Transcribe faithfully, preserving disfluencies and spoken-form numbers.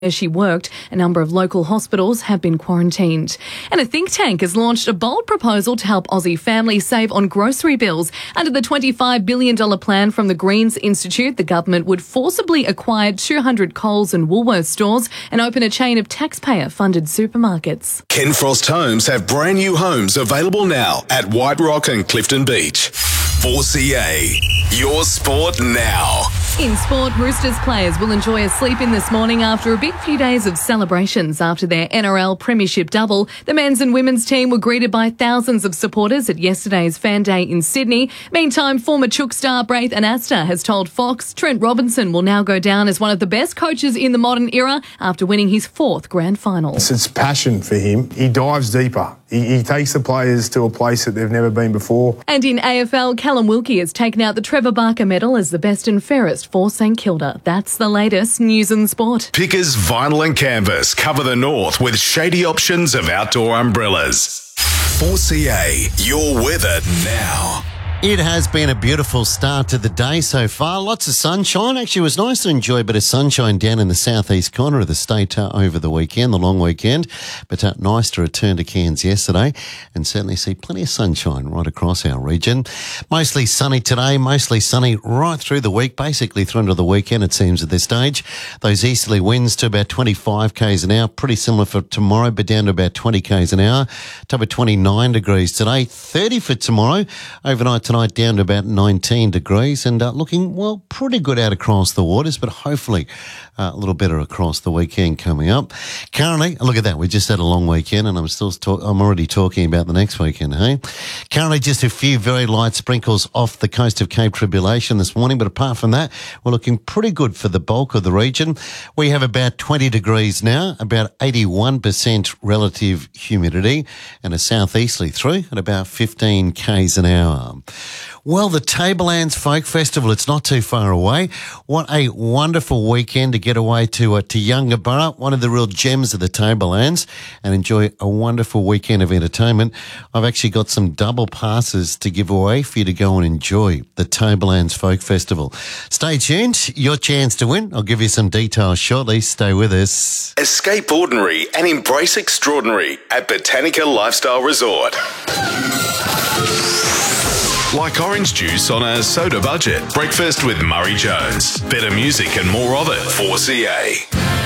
where she worked. A number of local hospitals have been quarantined. And a think tank has launched a bold proposal to help Aussie families save on grocery bills. Under the twenty-five billion dollars plan from the Greens Institute, the government would forcibly acquire two hundred Coles and Woolworths stores and open a chain of taxpayer-funded supermarkets. Ken Frost Homes have brand new homes available now at White Rock and Clifton Beach. four C A, your sport now. In sport, Roosters players will enjoy a sleep in this morning after a big few days of celebrations after their N R L Premiership double. The men's and women's team were greeted by thousands of supporters at yesterday's Fan Day in Sydney. Meantime, former Chook star Braith Anasta has told Fox Trent Robinson will now go down as one of the best coaches in the modern era after winning his fourth grand final. It's, it's passion for him. He dives deeper. He, he takes the players to a place that they've never been before. And in A F L, Callum Wilkie has taken out the Trevor Barker medal as the best and fairest for St Kilda. That's the latest news and sport. Pickers Vinyl and Canvas cover the north with shady options of outdoor umbrellas. four C A, your weather now. It has been a beautiful start to the day so far. Lots of sunshine. Actually, it was nice to enjoy a bit of sunshine down in the southeast corner of the state uh, over the weekend, the long weekend. But uh, nice to return to Cairns yesterday and certainly see plenty of sunshine right across our region. Mostly sunny today, mostly sunny right through the week, basically through into the weekend, it seems, at this stage. Those easterly winds to about twenty-five kays an hour, pretty similar for tomorrow, but down to about twenty kays an hour. Top of twenty-nine degrees today, thirty for tomorrow. Overnight tonight down to about nineteen degrees and uh, looking, well, pretty good out across the waters, but hopefully uh, a little better across the weekend coming up. Currently, look at that, we just had a long weekend and I'm still talk- I'm already talking about the next weekend, hey? Currently just a few very light sprinkles off the coast of Cape Tribulation this morning, but apart from that, we're looking pretty good for the bulk of the region. We have about twenty degrees now, about eighty-one percent relative humidity and a southeasterly through at about fifteen kays an hour. Well, the Tablelands Folk Festival, it's not too far away. What a wonderful weekend to get away to uh, to Yungaburra, one of the real gems of the Tablelands, and enjoy a wonderful weekend of entertainment. I've actually got some double passes to give away for you to go and enjoy the Tablelands Folk Festival. Stay tuned, your chance to win. I'll give you some details shortly. Stay with us. Escape ordinary and embrace extraordinary at Botanica Lifestyle Resort. Like orange juice on a soda budget. Breakfast with Murray Jones. Better music and more of it. four C A.